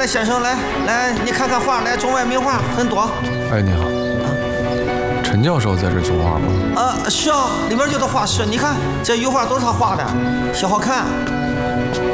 来，先生，来，你看看画，来，中外名画很多。 哎，你好，陈教授在这作画吗？ 是啊，里面就是画室，你看这油画都是他画的，小好看。